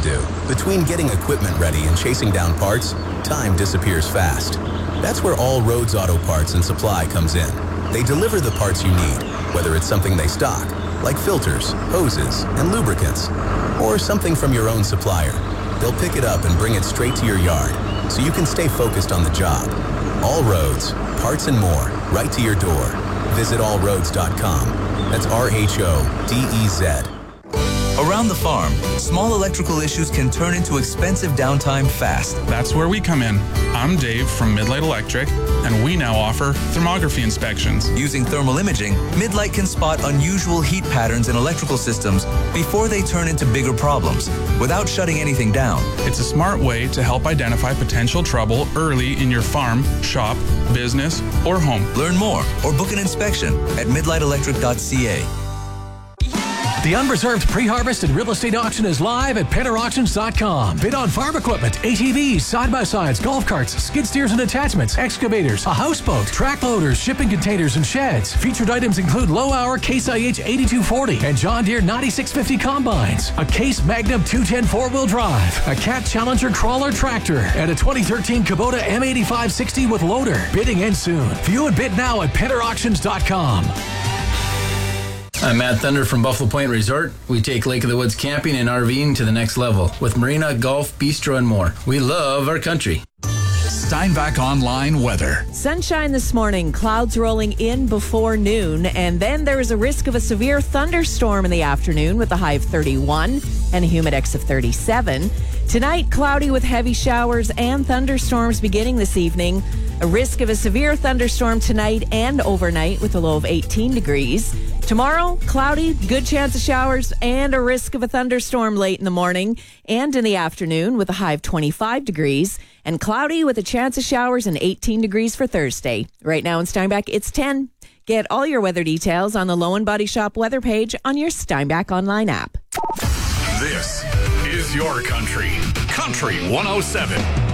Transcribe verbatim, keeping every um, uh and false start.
do. Between getting equipment ready and chasing down parts, time disappears fast. That's where All Roads Auto Parts and Supply comes in. They deliver the parts you need, whether it's something they stock, like filters, hoses, and lubricants, or something from your own supplier. They'll pick it up and bring it straight to your yard, so you can stay focused on the job. All Roads, parts and more, right to your door. Visit all roads dot com. That's R H O D E Z. Around the farm, small electrical issues can turn into expensive downtime fast. That's where we come in. I'm Dave from Midlight Electric, and we now offer thermography inspections. Using thermal imaging, Midlight can spot unusual heat patterns in electrical systems before they turn into bigger problems, without shutting anything down. It's a smart way to help identify potential trouble early in your farm, shop, business, or home. Learn more or book an inspection at midlight electric dot c a. The unreserved pre-harvest and real estate auction is live at penner auctions dot com. Bid on farm equipment, A T Vs, side-by-sides, golf carts, skid steers and attachments, excavators, a houseboat, track loaders, shipping containers, and sheds. Featured items include low-hour Case I H eighty-two forty and John Deere ninety-six fifty combines, a Case Magnum two ten four-wheel drive, a Cat Challenger crawler tractor, and a twenty thirteen Kubota M eighty-five sixty with loader. Bidding ends soon. View and bid now at penner auctions dot com. I'm Matt Thunder from Buffalo Point Resort. We take Lake of the Woods camping and RVing to the next level with marina, golf, bistro, and more. We love our country. Steinbach Online weather. Sunshine this morning, clouds rolling in before noon, and then there is a risk of a severe thunderstorm in the afternoon with a high of thirty-one and a humidex of thirty-seven. Tonight, cloudy with heavy showers and thunderstorms beginning this evening. A risk of a severe thunderstorm tonight and overnight with a low of eighteen degrees. Tomorrow, cloudy, good chance of showers, and a risk of a thunderstorm late in the morning and in the afternoon with a high of twenty-five degrees. And cloudy with a chance of showers and eighteen degrees for Thursday. Right now in Steinbach, it's ten. Get all your weather details on the Low and Body Shop weather page on your Steinbach Online app. This is your country. Country one oh seven.